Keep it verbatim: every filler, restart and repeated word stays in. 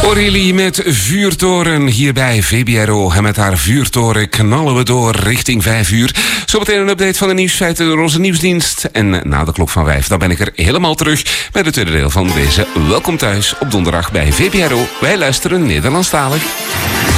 Aurélie met Vuurtoren hier bij V B R O. En met haar vuurtoren knallen we door richting vijf uur. Zometeen een update van de nieuwsfeiten door onze nieuwsdienst. En na de klok van vijf, dan ben ik er helemaal terug bij het tweede deel van deze Welkom Thuis op donderdag bij V B R O. Wij luisteren Nederlandstalig.